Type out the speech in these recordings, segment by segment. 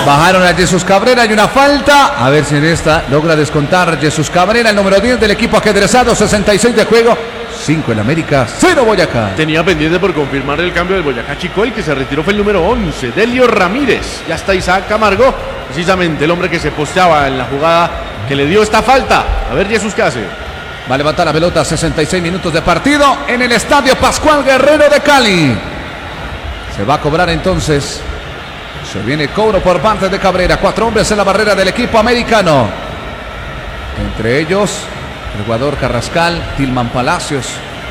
Bajaron a Jesús Cabrera, hay una falta. A ver si en esta logra descontar Jesús Cabrera, el número 10 del equipo ajedrezado. 66 de juego, 5 el América, 0 Boyacá. Tenía pendiente por confirmar el cambio del Boyacá Chico. El que se retiró fue el número 11, Delio Ramírez. Ya está Isaac Camargo, precisamente el hombre que se posteaba en la jugada que le dio esta falta. A ver Jesús qué hace. Va a levantar la pelota, 66 minutos de partido en el estadio Pascual Guerrero de Cali. Se va a cobrar entonces. Se viene cobro por parte de Cabrera. 4 hombres en la barrera del equipo americano. Entre ellos, el jugador Carrascal, Tilman Palacios.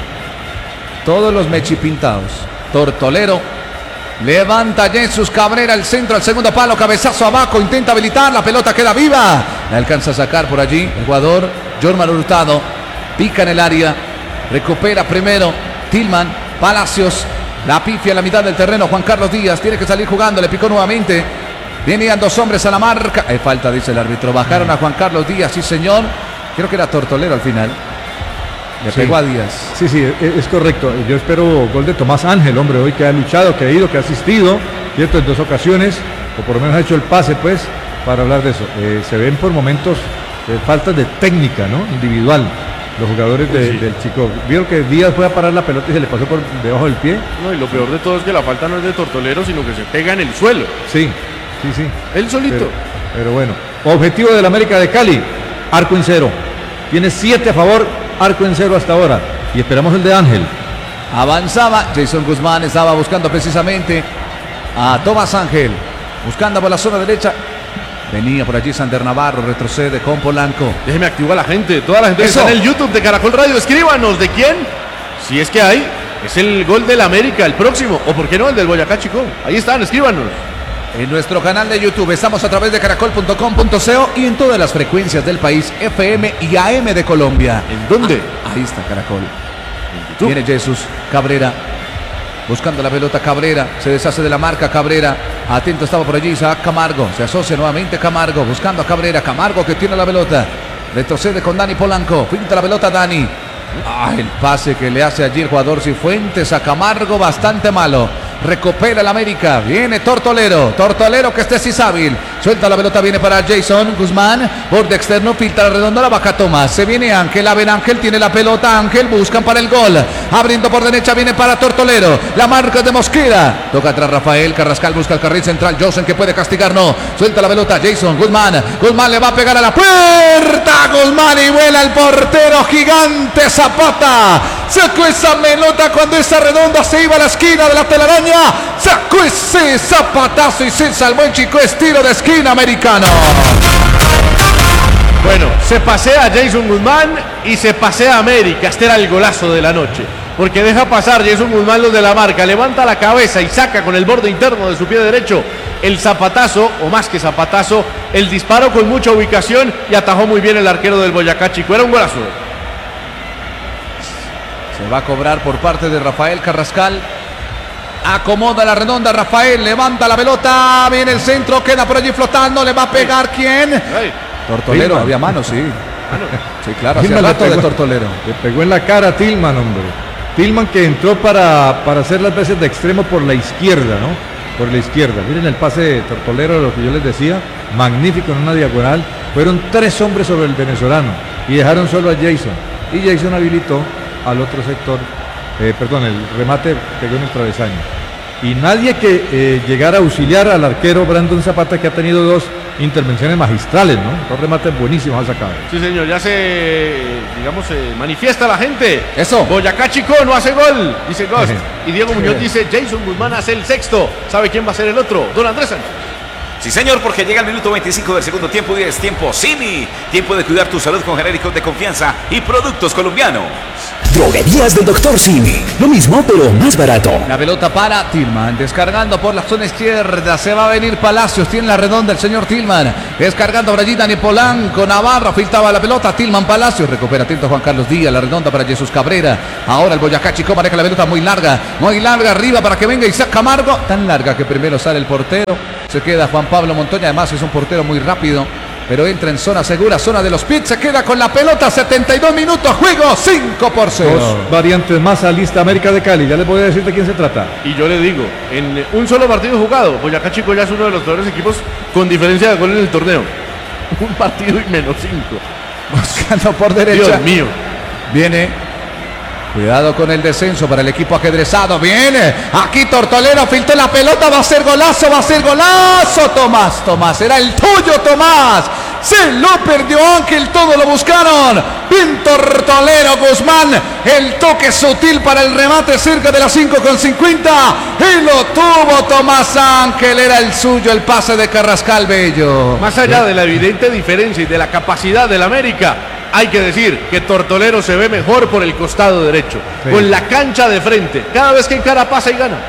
Todos los mechipintados. Tortolero. Levanta Jesús Cabrera el centro al segundo palo. Cabezazo abajo. Intenta habilitar. La pelota queda viva. La alcanza a sacar por allí el jugador Jorman Hurtado. Pica en el área. Recupera primero Tilman Palacios. La pifia a la mitad del terreno. Juan Carlos Díaz tiene que salir jugando. Le picó nuevamente. Venían 2 hombres a la marca. Hay falta, dice el árbitro. Bajaron a Juan Carlos Díaz. Sí, señor. Creo que era Tortolero al final. Le pegó a Díaz. Sí, es correcto. Yo espero gol de Tomás Ángel, hombre. Hoy que ha luchado, que ha ido, que ha asistido. Cierto, en 2 ocasiones. O por lo menos ha hecho el pase, pues, para hablar de eso. Se ven por momentos faltas de técnica, ¿no? Individual. Los jugadores del Chico. Vieron que Díaz fue a parar la pelota y se le pasó por debajo del pie. No, y lo peor de todo es que la falta no es de Tortolero, sino que se pega en el suelo. Sí. Él solito. Pero bueno. Objetivo del América de Cali. Arco en 0. Tiene 7 a favor. Arco en 0 hasta ahora. Y esperamos el de Ángel. Avanzaba. Jason Guzmán estaba buscando precisamente a Tomás Ángel. Buscando por la zona derecha. Venía por allí Sander Navarro, retrocede con Polanco. Déjeme activar a la gente, toda la gente que está en el YouTube de Caracol Radio. Escríbanos de quién, si es que hay, es el gol del América, el próximo, o por qué no, el del Boyacá Chico. Ahí están, escríbanos. En nuestro canal de YouTube estamos a través de caracol.com.co y en todas las frecuencias del país, FM y AM de Colombia. ¿En dónde? Ahí está Caracol. Viene Jesús Cabrera. Buscando la pelota Cabrera, se deshace de la marca Cabrera, atento estaba por allí Isaac Camargo, se asocia nuevamente Camargo, buscando a Cabrera, Camargo que tiene la pelota, retrocede con Dani Polanco, pinta la pelota Dani, el pase que le hace allí el jugador Cifuentes a Camargo, bastante malo, recupera el América, viene Tortolero que este sí es hábil, suelta la pelota, viene para Jason Guzmán, borde externo, filtra redondo, la baja Tomás, se viene Ángel, a ver Ángel, tiene la pelota Ángel, buscan para el gol, abriendo por derecha, viene para Tortolero, la marca de Mosquera, toca atrás Rafael, Carrascal busca el carril central, Josen que puede castigar, no, suelta la pelota, Jason Guzmán le va a pegar a la puerta, Guzmán y vuela el portero gigante Zapata, sacó esa pelota cuando esa redonda se iba a la esquina de la telaraña, sacó ese zapatazo y se salvó el Chico, estilo de esquina americano. Bueno, se pasea Jason Guzmán y se pasea América. Este era el golazo de la noche, porque deja pasar Jason Guzmán los de la marca, levanta la cabeza y saca con el borde interno de su pie derecho el zapatazo, o más que zapatazo, el disparo con mucha ubicación y atajó muy bien el arquero del Boyacá Chico. Era un golazo. Se va a cobrar por parte de Rafael Carrascal. Acomoda la redonda Rafael, levanta la pelota, viene el centro, queda por allí flotando, le va a pegar ¿quién? Tortolero, Tilman. Había mano, sí. Sí, claro, hacía rato de Tortolero. Le pegó en la cara a Tilman, hombre. Tilman que entró para hacer las veces de extremo por la izquierda, ¿no? Por la izquierda. Miren el pase de Tortolero, lo que yo les decía, magnífico en una diagonal. Fueron 3 hombres sobre el venezolano y dejaron solo a Jason. Y Jason habilitó al otro sector. El remate pegó en el travesaño. Y nadie que llegara a auxiliar al arquero Brandon Zapata, que ha tenido 2 intervenciones magistrales, ¿no? 2 remates buenísimos ha sacado. Sí, señor, ya se manifiesta la gente. Eso. Boyacá Chico no hace gol, dice Ghost. Y Diego Muñoz dice, Jason Guzmán hace el sexto. ¿Sabe quién va a ser el otro? Don Andrés Sánchez. Sí, señor, porque llega el minuto 25 del segundo tiempo y es tiempo Simi. Tiempo de cuidar tu salud con genéricos de confianza y productos colombianos. Droguerías del Dr. Simi. Lo mismo, pero más barato. La pelota para Tilman, descargando por la zona izquierda, se va a venir Palacios, tiene la redonda el señor Tilman, descargando por allí Dani Polanco, Navarro, filtraba la pelota, Tilman Palacios, recupera atento Juan Carlos Díaz, la redonda para Jesús Cabrera, ahora el Boyacá Chico maneja la pelota muy larga arriba para que venga Isaac Camargo, tan larga que primero sale el portero, se queda Juan Pablo Montoya, además es un portero muy rápido, pero entra en zona segura, zona de los pits, se queda con la pelota, 72 minutos, juego 5-0. Dos variantes más a lista América de Cali. Ya les voy a decir de quién se trata. Y yo le digo, en un solo partido jugado, Boyacá Chico ya es uno de los peores equipos con diferencia de gol en el torneo. Un partido y menos 5. Buscando por derecha. Dios mío. Viene. Cuidado con el descenso para el equipo ajedrezado. Viene. Aquí Tortolero filtró la pelota. Va a ser golazo. Va a ser golazo. Tomás. Era el tuyo, Tomás. Se lo perdió Ángel. Todo lo buscaron. Bien Tortolero Guzmán. El toque sutil para el remate cerca de las 5:50. Y lo tuvo Tomás Ángel. Era el suyo. El pase de Carrascal Bello. Más allá de la evidente diferencia y de la capacidad del América, hay que decir que Tortolero se ve mejor por el costado derecho, sí, con la cancha de frente. Cada vez que encara pasa y gana.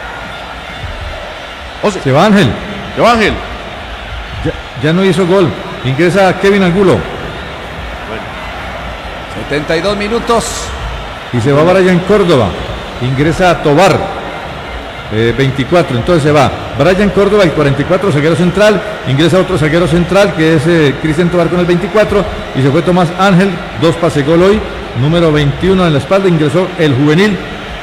Se va Ángel. Yo Ángel. Ya no hizo gol. Ingresa Kevin Angulo. 72 minutos. Y se va Brian Córdoba. Ingresa Tobar. 24, entonces se va Brian Córdoba, el 44, zaguero central. Ingresa otro zaguero central que es Cristian Tobar con el 24. Y se fue Tomás Ángel, 2 pases gol hoy. Número 21 en la espalda. Ingresó el juvenil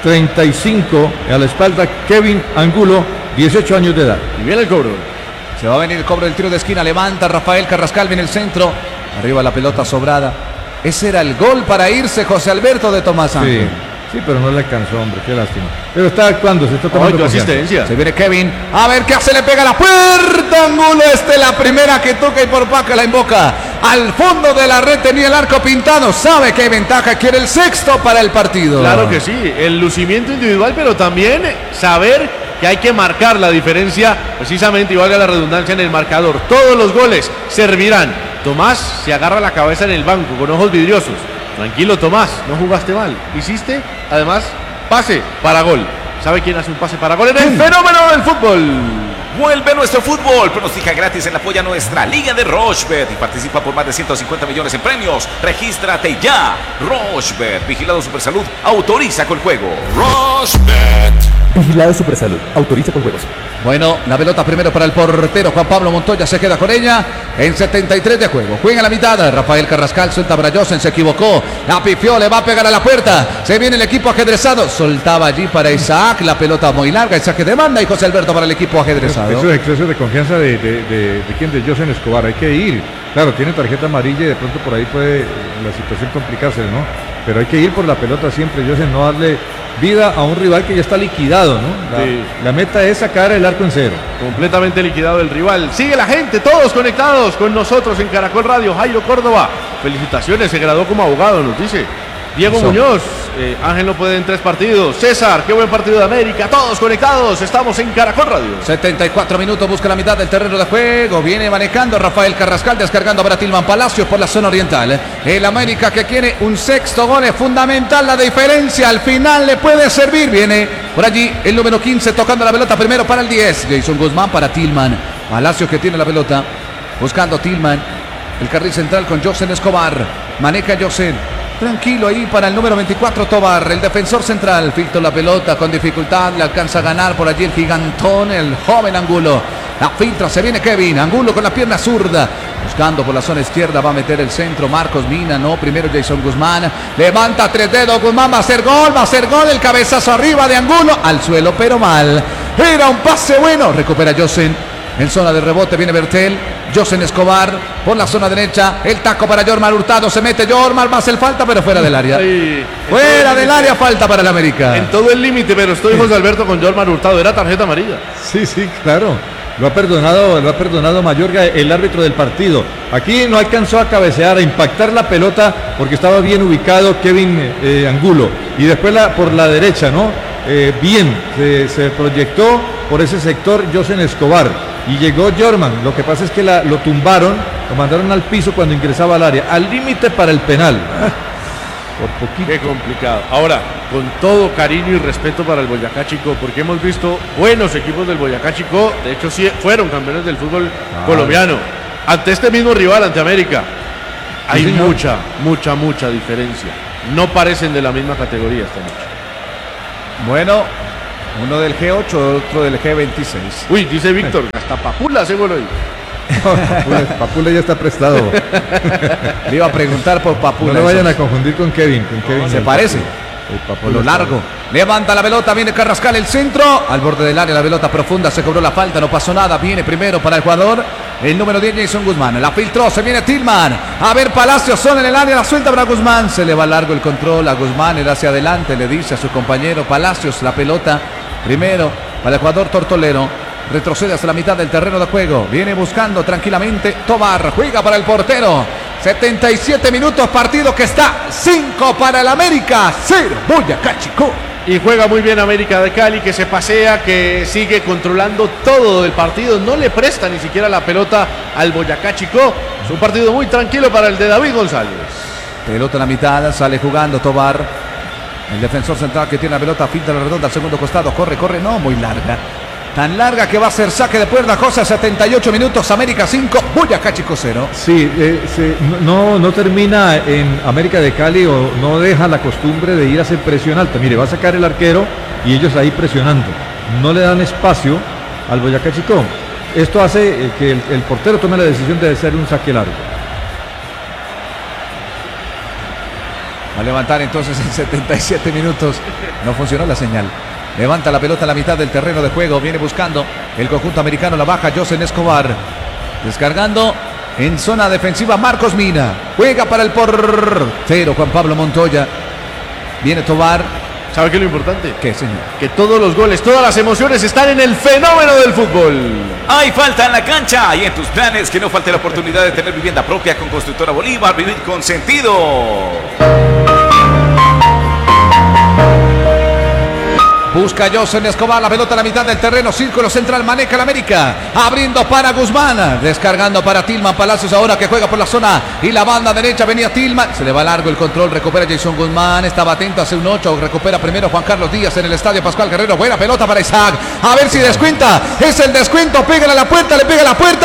35 a la espalda, Kevin Angulo, 18 años de edad. Y viene el cobro. Se va a venir el cobro del tiro de esquina. Levanta Rafael Carrascal, viene el centro. Arriba la pelota sobrada. Ese era el gol para irse, José Alberto, de Tomás Ángel. Sí, pero no le alcanzó, hombre, qué lástima. Pero está actuando, se está tomando confianza. Asistencia. Se viene Kevin. A ver qué hace, le pega a la puerta. Angulo, la primera que toca y por Paca la invoca. Al fondo de la red tenía el arco pintado. Sabe que hay ventaja, quiere el sexto para el partido. Claro que sí, el lucimiento individual, pero también saber que hay que marcar la diferencia, precisamente, y valga la redundancia, en el marcador. Todos los goles servirán. Tomás se agarra la cabeza en el banco con ojos vidriosos. Tranquilo, Tomás, no jugaste mal. Hiciste, además, pase para gol. ¿Sabe quién hace un pase para gol? En el fenómeno del fútbol. Vuelve nuestro fútbol. Pronostica gratis en la polla nuestra Liga de Rochebet y participa por más de 150 millones en premios. Regístrate ya. Rochebet, vigilado Supersalud, autoriza con juego. Rochebet. Vigilado Supersalud. Autoriza con juegos. Bueno, la pelota primero para el portero Juan Pablo Montoya, se queda con ella en 73 de juego. Juega la mitad, Rafael Carrascal suelta para Josen, se equivocó, la pifió, le va a pegar a la puerta. Se viene el equipo ajedrezado, soltaba allí para Isaac, la pelota muy larga, Isaac que demanda y José Alberto para el equipo ajedrezado. Eso es exceso de confianza de quién, de Josen Escobar. Hay que ir. Claro, tiene tarjeta amarilla y de pronto por ahí puede la situación complicarse, ¿no? Pero hay que ir por la pelota siempre, Josen, no darle vida a un rival que ya está liquidado, ¿no? La meta es sacar el arco en cero. Completamente liquidado el rival. Sigue la gente, todos conectados con nosotros en Caracol Radio. Jairo Córdoba, felicitaciones, se graduó como abogado, nos dice. Diego Muñoz, Ángel no puede en 3 partidos. César, qué buen partido de América. Todos conectados, estamos en Caracol Radio. 74 minutos, busca la mitad del terreno de juego. Viene manejando Rafael Carrascal, descargando para Tilman Palacios por la zona oriental. El América que quiere un sexto gol, es fundamental la diferencia. Al final le puede servir. Viene por allí el número 15 tocando la pelota primero para el 10. Jason Guzmán para Tilman. Palacios que tiene la pelota, buscando Tilman. El carril central con Josen Escobar. Maneja Josen. Tranquilo ahí para el número 24 Tobar, el defensor central. Filtró la pelota con dificultad, le alcanza a ganar por allí el gigantón, el joven Angulo. La filtra, se viene Kevin Angulo con la pierna zurda. Buscando por la zona izquierda, va a meter el centro Marcos Mina, no, primero Jason Guzmán. Levanta 3 dedos, Guzmán va a hacer gol, el cabezazo arriba de Angulo, al suelo pero mal. Era un pase bueno, recupera Josen. En zona de rebote viene Bertel, Josen Escobar por la zona derecha, el taco para Jormar Hurtado, se mete Jormar, va a hacer falta pero fuera del área. Fuera del área, falta para el América. En todo el límite, pero estoy José Alberto con Jormar Hurtado, era tarjeta amarilla. Sí, claro. Lo ha perdonado Mayorga, el árbitro del partido. Aquí no alcanzó a cabecear, a impactar la pelota porque estaba bien ubicado Kevin Angulo. Y después por la derecha, ¿no? Bien, se proyectó por ese sector Josen Escobar. Y llegó Jorman. Lo que pasa es que lo tumbaron, lo mandaron al piso cuando ingresaba al área. Al límite para el penal. Por poquito. Qué complicado. Ahora, con todo cariño y respeto para el Boyacá Chico, porque hemos visto buenos equipos del Boyacá Chico, de hecho sí fueron campeones del fútbol colombiano. Ante este mismo rival, ante América, hay mucha diferencia. No parecen de la misma categoría esta noche. Bueno, uno del G8, otro del G26. Uy, dice Víctor, hasta Papula hace gol hoy. Papule ya está prestado. Le iba a preguntar por Papula. No lo vayan a confundir con Kevin. Se parece. Por lo largo. Levanta la pelota, viene Carrascal, el centro. Al borde del área, la pelota profunda, se cobró la falta, no pasó nada. Viene primero para el jugador, el número 10, Jason Guzmán. La filtró, se viene Tillman. A ver, Palacios son en el área, la suelta para Guzmán. Se le va largo el control a Guzmán, él hacia adelante, le dice a su compañero Palacios, la pelota primero para el jugador tortolero. Retrocede hasta la mitad del terreno de juego. Viene buscando tranquilamente Tobar. Juega para el portero. 77 minutos, partido que está 5 para el América, 0 Boyacá Chicó. Y juega muy bien América de Cali, que se pasea, que sigue controlando todo el partido. No le presta ni siquiera la pelota al Boyacá Chicó. Es un partido muy tranquilo para el de David González. Pelota en la mitad, sale jugando Tobar. El defensor central que tiene la pelota, finta la redonda al segundo costado. Corre, no, muy larga. Tan larga que va a ser saque de puerta, cosa 78 minutos, América 5, Boyacá Chicó 0. Sí, no termina en América de Cali o no deja la costumbre de ir a hacer presión alta. Mire, va a sacar el arquero y ellos ahí presionando. No le dan espacio al Boyacá Chicó. Esto hace que el portero tome la decisión de hacer un saque largo. Va a levantar entonces en 77 minutos. No funcionó la señal. Levanta la pelota a la mitad del terreno de juego. Viene buscando el conjunto americano. La baja Josen Escobar. Descargando en zona defensiva Marcos Mina. Juega para el portero Juan Pablo Montoya. Viene Tobar. ¿Sabe qué es lo importante? ¿Qué, señor? Que todos los goles, todas las emociones están en el fenómeno del fútbol. Hay falta en la cancha y en tus planes que no falte la oportunidad de tener vivienda propia con Constructora Bolívar. Vivir con sentido. Busca Josen Escobar, la pelota a la mitad del terreno, círculo central, maneja el América, abriendo para Guzmán, descargando para Tillman Palacios ahora que juega por la zona y la banda derecha, venía Tillman, se le va largo el control, recupera Jason Guzmán, estaba atento hace un 8, recupera primero Juan Carlos Díaz en el estadio Pascual Guerrero, buena pelota para Isaac, a ver si descuenta, es el descuento, pégale a la puerta, le pega a la puerta,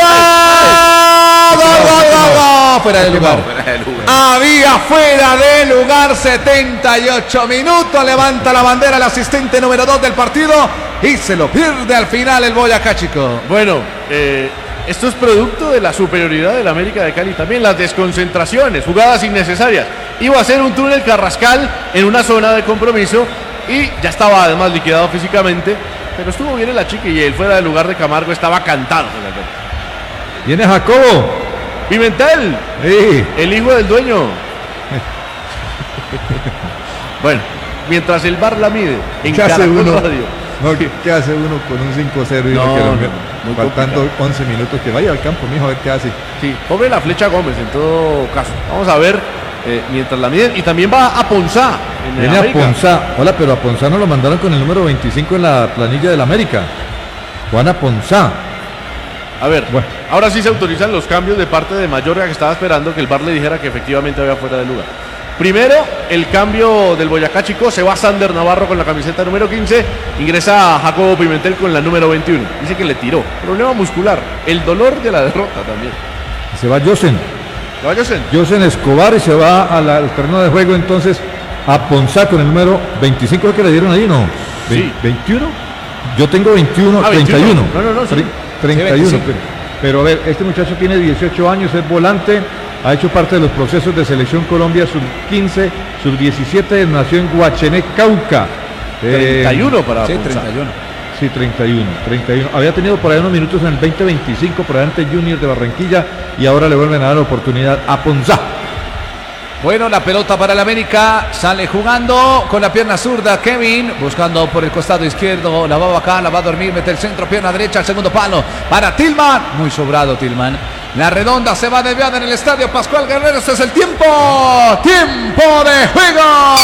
¡Gol! Fuera de lugar. Había fuera de lugar, 78 minutos, levanta la bandera el asistente número 2 del partido y se lo pierde al final el Boyacá Chicó. Bueno, esto es producto de la superioridad del América de Cali, también las desconcentraciones, jugadas innecesarias. Iba a ser un túnel Carrascal en una zona de compromiso y ya estaba además liquidado físicamente, pero estuvo bien el achique y el fuera de lugar de Camargo estaba cantado. Viene Jacobo. Pimentel, Sí. el hijo del dueño. Bueno, mientras el VAR la mide en ¿Qué hace Caracol uno? Radio. No, ¿qué hace uno con un 5-0 y No, uno que lo no, mete? muy Faltando complicado. 11 minutos, que vaya al campo, mijo, a ver qué hace. Sí, pobre la Flecha Gómez en todo caso. Vamos a ver mientras la miden. Y también va a Ponzá. Viene a Ponzá. Hola, pero a Ponzá no lo mandaron con el número 25 en la planilla del América. Juana Ponzá. A ver, Bueno. ahora sí se autorizan los cambios de parte de Mayorga, que estaba esperando que el VAR le dijera que efectivamente había fuera de lugar. Primero, el cambio del Boyacá Chicó, se va Sander Navarro con la camiseta número 15, ingresa Jacobo Pimentel con la número 21. Dice que le tiró. Problema muscular, el dolor de la derrota también. Se va Josen. ¿Lo Josen? Josen Escobar y se va al terreno de juego entonces a Ponzá con el número 25 que le dieron ahí, ¿no? Sí. ¿21? Yo tengo 21, Ah, 31. 21. No, sí. 31. Sí, pero a ver, este muchacho tiene 18 años, es volante, ha hecho parte de los procesos de selección Colombia sub-15, sub-17, nació en Guachené, Cauca. 31 para Sí, Ponzá. 31. Sí, 31. Había tenido por ahí unos minutos en el 2025 por delante Junior de Barranquilla y ahora le vuelven a dar la oportunidad a Ponzá. Bueno, la pelota para el América, sale jugando con la pierna zurda Kevin, buscando por el costado izquierdo, la va acá, la va a dormir, mete el centro, pierna derecha, al segundo palo, para Tillman, muy sobrado Tillman, la redonda se va desviada en el estadio Pascual Guerrero, este es el tiempo de juego.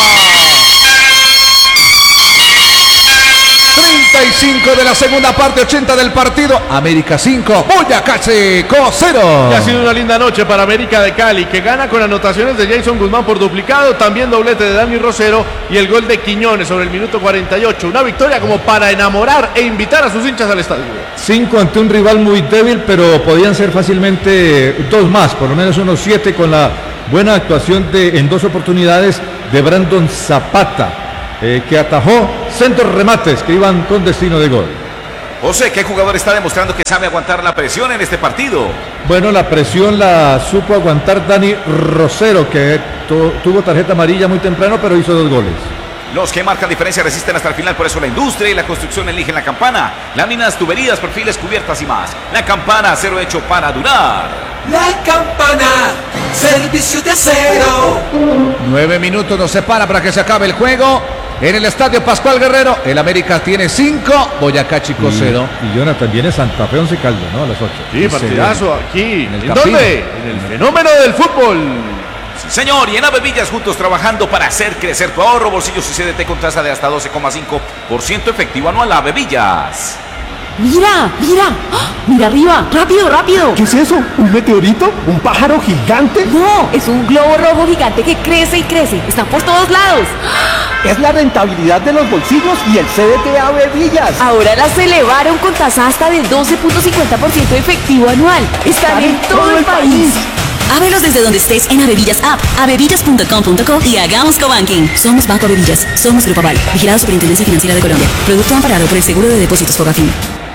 35 de la segunda parte, 80 del partido, América 5, Boyacá Chicó 0. Y ha sido una linda noche para América de Cali, que gana con anotaciones de Jason Guzmán por duplicado, también doblete de Dani Rosero y el gol de Quiñones sobre el minuto 48. Una victoria como para enamorar e invitar a sus hinchas al estadio. 5 ante un rival muy débil, pero podían ser fácilmente 2 más, por lo menos unos 7 con la buena actuación en 2 oportunidades de Brandon Zapata, que atajó centros remates que iban con destino de gol. José, ¿qué jugador está demostrando que sabe aguantar la presión en este partido? Bueno, la presión la supo aguantar Dani Rosero, que tuvo tarjeta amarilla muy temprano, pero hizo 2 goles. Los que marcan diferencia resisten hasta el final, por eso la industria y la construcción eligen la Campana. Láminas, tuberías, perfiles, cubiertas y más. La Campana, acero hecho para durar. La Campana, servicio de acero. 9 minutos nos separa para que se acabe el juego. En el estadio Pascual Guerrero, el América tiene 5, Boyacá Chico 0. Y Jonathan, viene Santa Fe 11 Caldas, ¿no? A las 8. Sí, partidazo aquí. En el ¿En Campín. dónde? En el fenómeno del fútbol. Sí, señor, y en Avevillas juntos trabajando para hacer crecer tu ahorro, bolsillos y CDT con tasa de hasta 12,5% efectivo anual. Avevillas. ¡Mira! ¡Mira! ¡Ah! ¡Mira arriba! ¡Rápido, rápido! ¿Qué es eso? ¿Un meteorito? ¿Un pájaro gigante? ¡No! Es un globo rojo gigante que crece y crece. Está por todos lados. ¡Ah! Es la rentabilidad de los bolsillos y el CDT Avevillas. Ahora las elevaron con tasa hasta del 12.50% efectivo anual. Están en todo el país. Ábrelos desde donde estés en Avevillas App, avevillas.com.co y hagamos cobanking. Somos Banco Avevillas, somos Grupo Aval, vigilado Superintendencia Financiera de Colombia. Producto amparado por el Seguro de Depósitos Fogafín.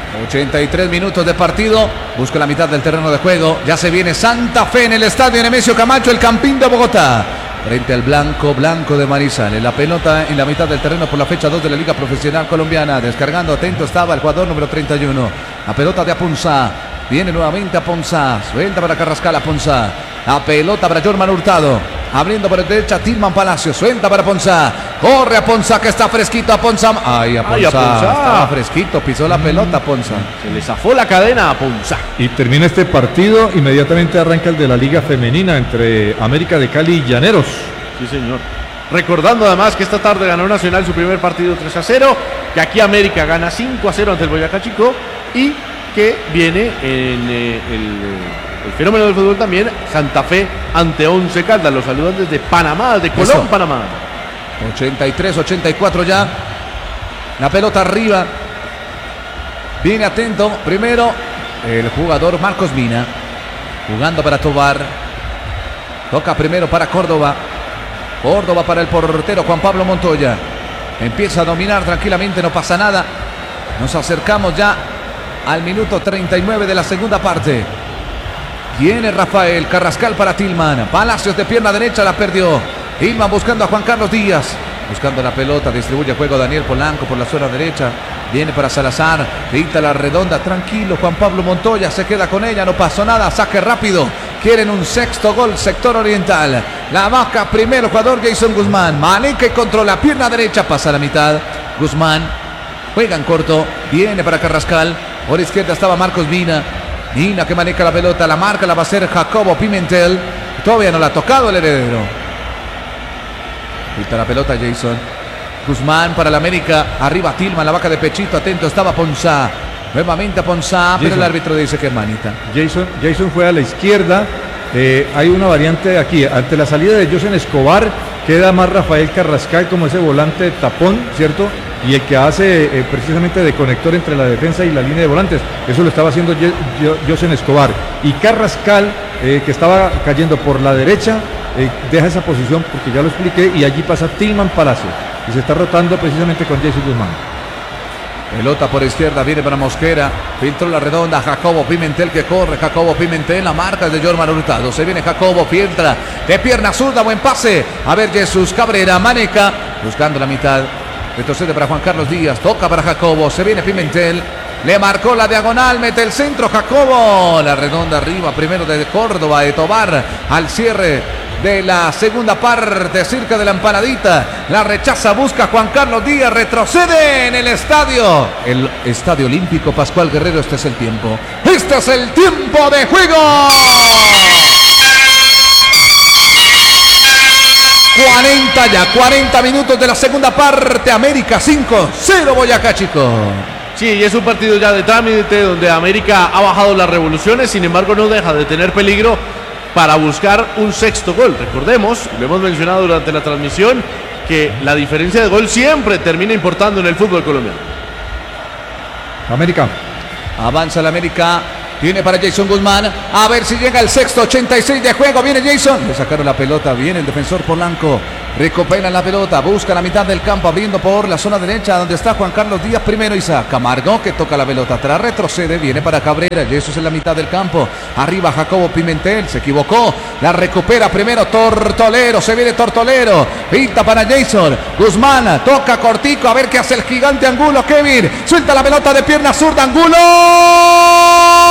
83 minutos de partido, busca la mitad del terreno de juego, ya se viene Santa Fe en el estadio Nemesio Camacho, el Campín de Bogotá, frente al blanco de Manizales, la pelota en la mitad del terreno por la fecha 2 de la Liga Profesional Colombiana, descargando, atento estaba el jugador número 31, la pelota de Aponzá, viene nuevamente Aponzá, suelta para Carrascal Aponzá, la pelota para Jorman Hurtado, abriendo por la derecha Tilman Palacio, suelta para Aponzá, corre Aponzá que está fresquito Aponzá, ay Aponzá, estaba fresquito, pisó la pelota Aponzá. Se le zafó la cadena a Ponzá. Y termina este partido, inmediatamente arranca el de la Liga Femenina entre América de Cali y Llaneros. Sí, señor. Recordando además que esta tarde ganó Nacional su primer partido 3-0, que aquí América gana 5-0 ante el Boyacá Chico y que viene en el fenómeno del fútbol también, Santa Fe ante 11 Caldas. Los saludan desde Panamá, de Colón, Eso. Panamá. 83-84 ya. La pelota arriba. Viene atento. Primero el jugador Marcos Mina. Jugando para Tobar. Toca primero para Córdoba. Córdoba para el portero Juan Pablo Montoya. Empieza a dominar tranquilamente, no pasa nada. Nos acercamos ya al minuto 39 de la segunda parte. Viene Rafael Carrascal para Tilman. Palacios de pierna derecha, la perdió. Tilman buscando a Juan Carlos Díaz. Buscando la pelota, distribuye juego Daniel Polanco por la zona derecha. Viene para Salazar, pinta la redonda. Tranquilo, Juan Pablo Montoya se queda con ella, no pasó nada. Saque rápido. Quieren un sexto gol, sector oriental. La baja primero, jugador Jason Guzmán. Maneca y controla, pierna derecha, pasa a la mitad. Guzmán juega en corto. Viene para Carrascal. Por izquierda estaba Marcos Mina. Mina que maneja la pelota, la marca la va a hacer Jacobo Pimentel. Todavía no la ha tocado el heredero. Quita la pelota Jason. Guzmán para la América. Arriba Tilman, la vaca de pechito. Atento estaba Ponzá. Nuevamente a Ponzá, pero el árbitro dice que es manita. Jason fue a la izquierda. Hay una variante aquí. Ante la salida de José Escobar, queda más Rafael Carrascal como ese volante de tapón, ¿cierto? Y el que hace precisamente de conector entre la defensa y la línea de volantes. Eso lo estaba haciendo José Escobar. Y Carrascal, que estaba cayendo por la derecha, deja esa posición porque ya lo expliqué. Y allí pasa Tilman Palacio. Y se está rotando precisamente con Jason Guzmán. Pelota por izquierda, viene para Mosquera. Filtró la redonda, Jacobo Pimentel que corre. Jacobo Pimentel, la marca es de Jorman Hurtado. Se viene Jacobo, filtra de pierna zurda, buen pase. A ver Jesús Cabrera, Maneca, buscando la mitad. Retrocede para Juan Carlos Díaz, toca para Jacobo. Se viene Pimentel, le marcó la diagonal, mete el centro Jacobo. La redonda arriba, primero de Córdoba, de Tobar, al cierre de la segunda parte, cerca de la empanadita, la rechaza, busca Juan Carlos Díaz, retrocede en el estadio, el Estadio Olímpico Pascual Guerrero. Este es el tiempo de juego. 40 minutos de la segunda parte. América 5-0 Boyacá Chico. Sí, y es un partido ya de trámite donde América ha bajado las revoluciones, sin embargo no deja de tener peligro para buscar un sexto gol. Recordemos, lo hemos mencionado durante la transmisión, que la diferencia de gol siempre termina importando en el fútbol colombiano. América. Avanza la América. Viene para Jason Guzmán. A ver si llega el sexto, 86 de juego. Viene Jason. Le sacaron la pelota. Viene el defensor Polanco. Recupera la pelota, busca la mitad del campo, abriendo por la zona derecha donde está Juan Carlos Díaz. Primero Isaac Camargo, que toca la pelota atrás, retrocede, viene para Cabrera. Jesús en la mitad del campo. Arriba Jacobo Pimentel, se equivocó. La recupera primero Tortolero, se viene Tortolero. Pinta para Jason Guzmán, toca cortico, a ver qué hace el gigante Angulo. Kevin, suelta la pelota de pierna zurda, Angulo.